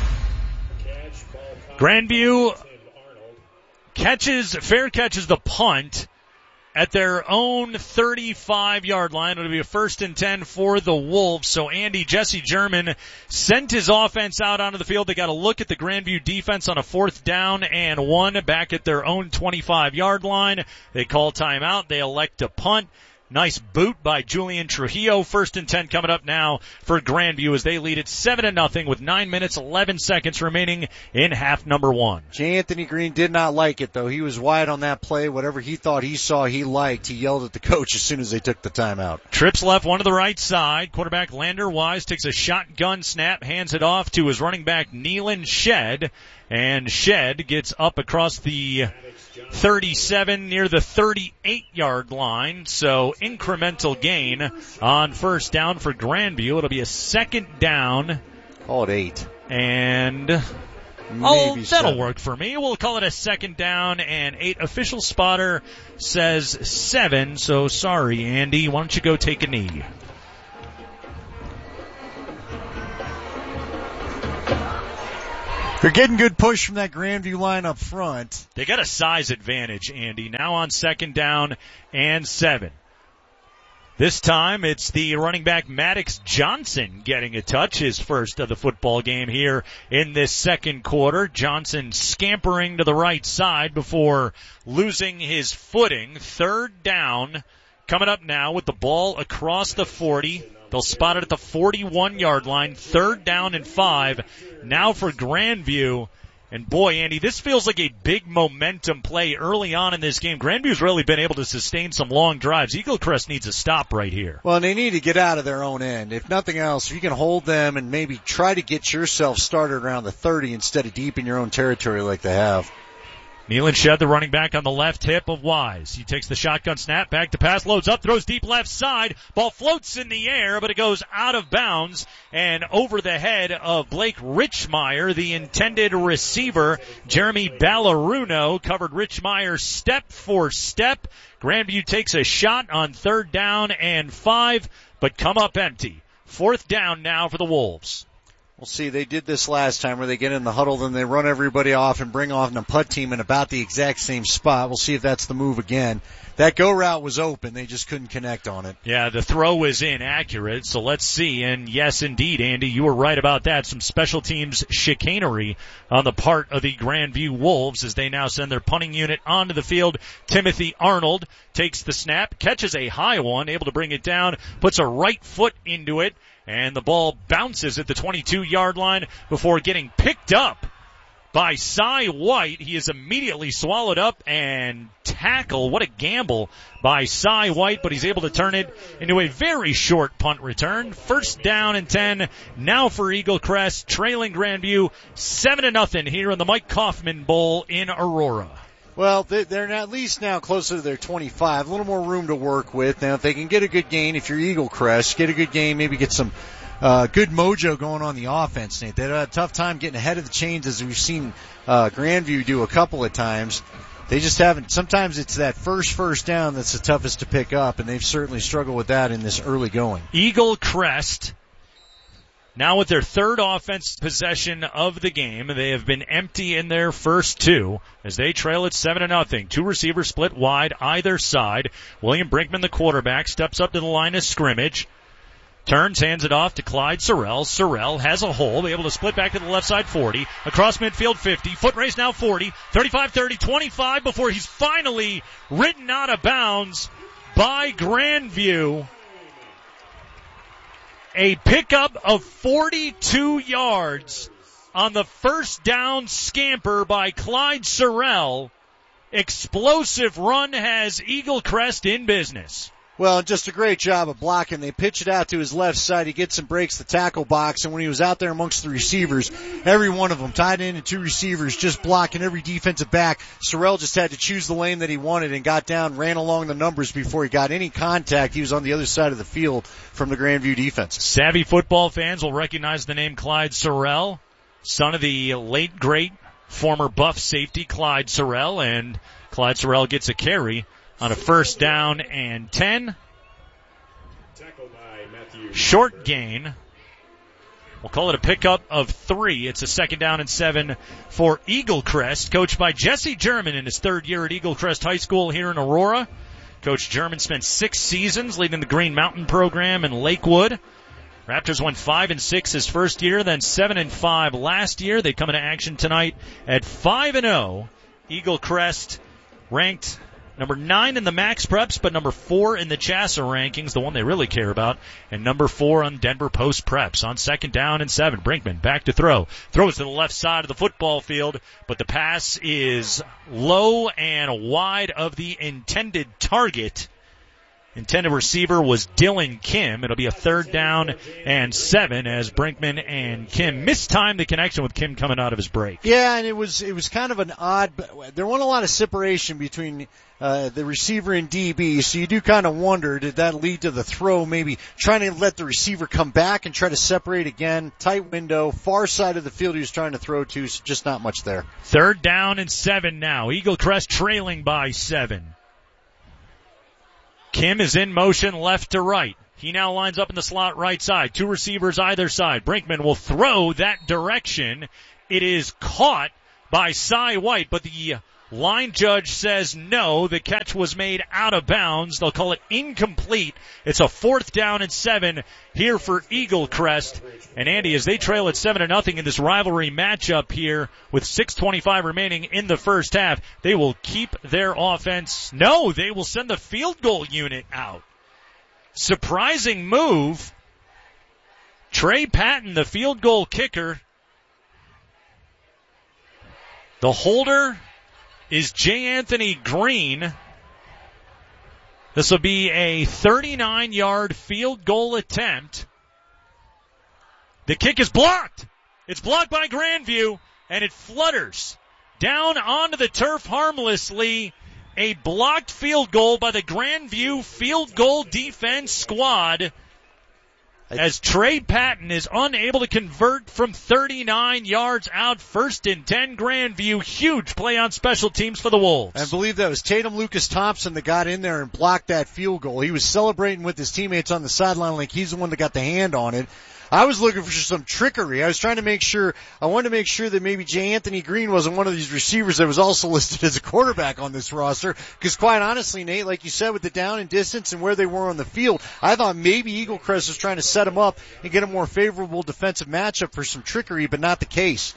Grandview catches, fair catches the punt at their own thirty-five-yard line. It'll be a first and ten for the Wolves. So Andy, Jesse German sent his offense out onto the field. They got a look at the Grandview defense on a fourth down and one back at their own twenty-five-yard line. They call timeout. They elect to punt. Nice boot by Julian Trujillo. First and ten coming up now for Grandview as they lead it seven to nothing with nine minutes, eleven seconds remaining in half number one. J. Anthony Green did not like it, though. He was wide on that play. Whatever he thought he saw he liked, he yelled at the coach as soon as they took the timeout. Trips left, one to the right side. Quarterback Lander Wise takes a shotgun snap, hands it off to his running back Neelan Shed. And Shed gets up across the thirty-seven near the thirty-eight-yard line. So incremental gain on first down for Grandview. It'll be a second down. Call it eight. And Maybe oh, that'll seven. work for me. We'll call it a second down and eight. Official spotter says seven. So sorry, Andy. Why don't you go take a knee? They're getting good push from that Grandview line up front. They got a size advantage, Andy. Now on second down and seven. This time it's the running back Maddox Johnson getting a touch, his first of the football game here in this second quarter. Johnson scampering to the right side before losing his footing. Third down coming up now with the ball across the forty. They'll spot it at the forty-one-yard line. Third down and five. Now for Grandview. And boy, Andy, this feels like a big momentum play early on in this game. Grandview's really been able to sustain some long drives. Eagle Crest needs a stop right here. Well, and they need to get out of their own end. If nothing else, if you can hold them and maybe try to get yourself started around the thirty instead of deep in your own territory like they have. Nealon Shed, the running back on the left hip of Wise. He takes the shotgun snap, back to pass, loads up, throws deep left side. Ball floats in the air, but it goes out of bounds and over the head of Blake Richmeyer, the intended receiver. Jeremy Ballaruno covered Richmeyer step for step. Grandview takes a shot on third down and five, but come up empty. Fourth down now for the Wolves. We'll see, they did this last time where they get in the huddle, then they run everybody off and bring on the punt team in about the exact same spot. We'll see if that's the move again. That go route was open. They just couldn't connect on it. Yeah, the throw was inaccurate, so let's see. And yes, indeed, Andy, you were right about that. Some special teams chicanery on the part of the Grandview Wolves as they now send their punting unit onto the field. Timothy Arnold takes the snap, catches a high one, able to bring it down, puts a right foot into it, and the ball bounces at the twenty-two-yard line before getting picked up by Cy White. He is immediately swallowed up and tackled. What a gamble by Cy White, but he's able to turn it into a very short punt return. First down and ten now for Eagle Crest, trailing Grandview seven to nothing here in the Mike Kaufman Bowl in Aurora. Well, they're at least now closer to their twenty-five. A little more room to work with. Now, if they can get a good gain, if you're Eagle Crest, get a good gain, maybe get some uh, good mojo going on the offense, Nate. They had a tough time getting ahead of the chains, as we've seen uh, Grandview do a couple of times. They just haven't. Sometimes it's that first first down that's the toughest to pick up, and they've certainly struggled with that in this early going. Eagle Crest, now with their third offense possession of the game, they have been empty in their first two as they trail it seven to nothing. Two receivers split wide either side. William Brinkman, the quarterback, steps up to the line of scrimmage. Turns, hands it off to Clyde Sorrell. Sorrell has a hole, able to split back to the left side forty. Across midfield fifty. Foot race now forty. thirty-five, thirty, twenty-five before he's finally written out of bounds by Grandview. A pickup of forty-two yards on the first down scamper by Clyde Sorrell. Explosive run has Eagle Crest in business. Well, just a great job of blocking. They pitch it out to his left side. He gets and breaks the tackle box, and when he was out there amongst the receivers, every one of them, tied in and two receivers, just blocking every defensive back. Sorrell just had to choose the lane that he wanted and got down, ran along the numbers before he got any contact. He was on the other side of the field from the Grandview defense. Savvy football fans will recognize the name Clyde Sorrell, son of the late, great, former Buff safety Clyde Sorrell, and Clyde Sorrell gets a carry on a first down and ten. Short gain. We'll call it a pickup of three. It's a second down and seven for Eagle Crest, coached by Jesse German in his third year at Eagle Crest High School here in Aurora. Coach German spent six seasons leading the Green Mountain program in Lakewood. Raptors went five and six his first year, then seven and five last year. They come into action tonight at five and zero. Eagle Crest ranked number nine in the Max Preps, but number four in the C H A S A rankings, the one they really care about, and number four on Denver Post Preps. On second down and seven, Brinkman back to throw. Throws to the left side of the football field, but the pass is low and wide of the intended target. Intended receiver was Dylan Kim. It'll be a third down and seven as Brinkman and Kim mistime the connection with Kim coming out of his break. Yeah, and it was it was kind of an odd. There wasn't a lot of separation between uh, the receiver and D B, so you do kind of wonder, did that lead to the throw? Maybe trying to let the receiver come back and try to separate again. Tight window, far side of the field he was trying to throw to, so just not much there. Third down and seven now. Eagle Crest trailing by seven. Kim is in motion left to right. He now lines up in the slot right side. Two receivers either side. Brinkman will throw that direction. It is caught by Cy White, but the line judge says no. The catch was made out of bounds. They'll call it incomplete. It's a fourth down and seven here for Eagle Crest. And Andy, as they trail at seven to nothing in this rivalry matchup here with six twenty-five remaining in the first half, they will keep their offense. No, they will send the field goal unit out. Surprising move. Trey Patton, the field goal kicker. The holder is J. Anthony Green. This will be a thirty-nine yard field goal attempt. The kick is blocked. It's blocked by Grandview, and it flutters down onto the turf harmlessly. A blocked field goal by the Grandview field goal defense squad, as Trey Patton is unable to convert from thirty-nine yards out. First and ten, Grandview. Huge play on special teams for the Wolves. I believe that was Tatum Lucas Thompson that got in there and blocked that field goal. He was celebrating with his teammates on the sideline like he's the one that got the hand on it. I was looking for some trickery. I was trying to make sure, I wanted to make sure that maybe J. Anthony Green wasn't one of these receivers that was also listed as a quarterback on this roster. Because quite honestly, Nate, like you said, with the down and distance and where they were on the field, I thought maybe Eagle Crest was trying to set him up and get a more favorable defensive matchup for some trickery, but not the case.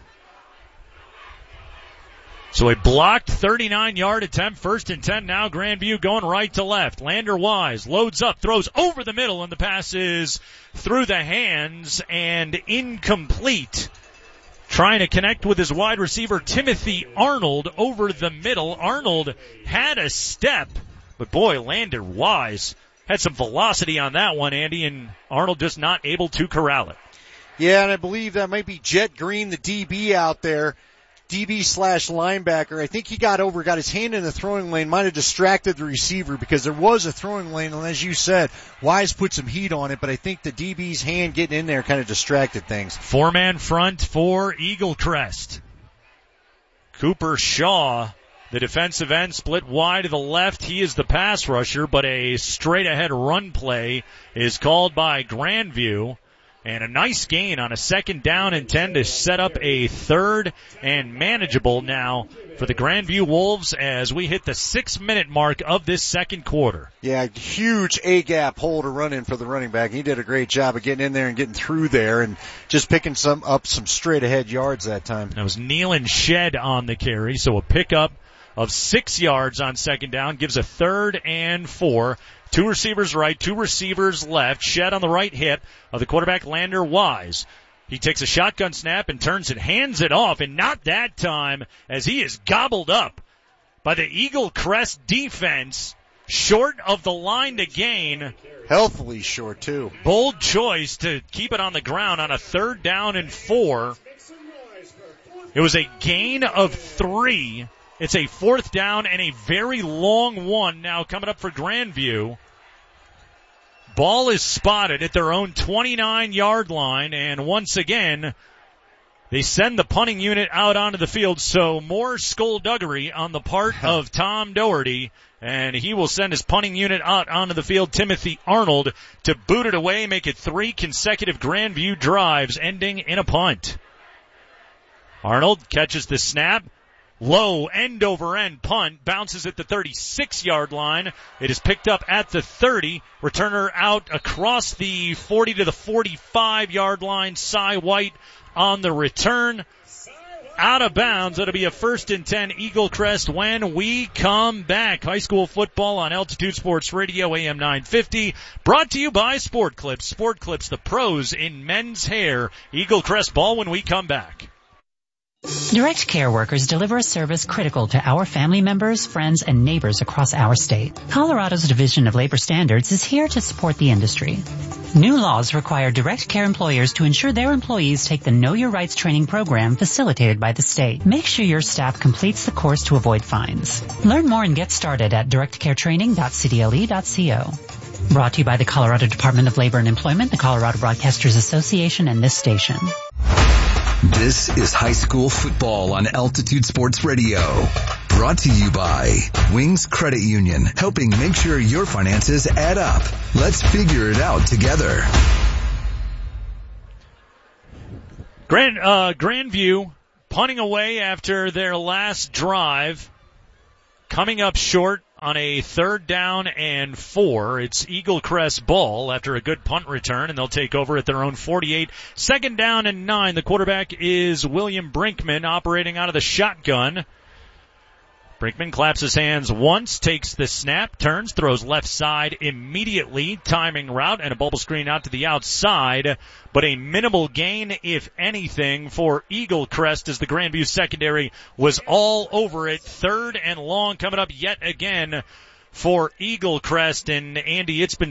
So a blocked thirty-nine-yard attempt, first and ten now. Grandview going right to left. Lander Wise loads up, throws over the middle, and the pass is through the hands and incomplete. Trying to connect with his wide receiver, Timothy Arnold, over the middle. Arnold had a step, but boy, Lander Wise had some velocity on that one, Andy, and Arnold just not able to corral it. Yeah, and I believe that might be Jet Green, the D B out there. D B slash linebacker. I think he got over, got his hand in the throwing lane, might have distracted the receiver because there was a throwing lane, and as you said, Wise put some heat on it, but I think the D B's hand getting in there kind of distracted things. Four-man front for Eagle Crest. Cooper Shaw, the defensive end, split wide to the left. He is the pass rusher, but a straight-ahead run play is called by Grandview. And a nice gain on a second down and ten to set up a third and manageable now for the Grandview Wolves as we hit the six-minute mark of this second quarter. Yeah, huge A-gap hole to run in for the running back. He did a great job of getting in there and getting through there and just picking some up some straight-ahead yards that time. That was Nealon Shed on the carry, so a pickup of six yards on second down gives a third and four. Two receivers right, two receivers left. Shed on the right hip of the quarterback, Lander Wise. He takes a shotgun snap and turns it, hands it off, and not that time as he is gobbled up by the Eagle Crest defense, short of the line to gain. Healthily short, too. Bold choice to keep it on the ground on a third down and four. It was a gain of three. It's a fourth down and a very long one now coming up for Grandview. Ball is spotted at their own twenty-nine-yard line, and once again, they send the punting unit out onto the field, so more skullduggery on the part of Tom Doherty, and he will send his punting unit out onto the field, Timothy Arnold, to boot it away, make it three consecutive Grandview drives, ending in a punt. Arnold catches the snap. Low end-over-end punt, bounces at the thirty-six-yard line. It is picked up at the thirty. Returner out across the forty to the forty-five-yard line. Cy White on the return. Out of bounds. It'll be a first and ten Eagle Crest when we come back. High school football on Altitude Sports Radio, A M nine fifty. Brought to you by Sport Clips. Sport Clips, the pros in men's hair. Eagle Crest ball when we come back. Direct Care workers deliver a service critical to our family members, friends, and neighbors across our state. Colorado's Division of Labor Standards is here to support the industry. New laws require Direct Care employers to ensure their employees take the Know Your Rights training program facilitated by the state. Make sure your staff completes the course to avoid fines. Learn more and get started at direct care training dot c d l e dot co. Brought to you by the Colorado Department of Labor and Employment, the Colorado Broadcasters Association, and this station. This is high school football on Altitude Sports Radio. Brought to you by Wings Credit Union, helping make sure your finances add up. Let's figure it out together. Grand, uh, Grandview punting away after their last drive, coming up short on a third down and four. It's Eagle Crest ball after a good punt return, and they'll take over at their own forty-eight. Second down and nine. The quarterback is William Brinkman, operating out of the shotgun. Brinkman claps his hands once, takes the snap, turns, throws left side immediately, timing route, and a bubble screen out to the outside, but a minimal gain, if anything, for Eagle Crest as the Grandview secondary was all over it. Third and long coming up yet again for Eagle Crest, and Andy, it's been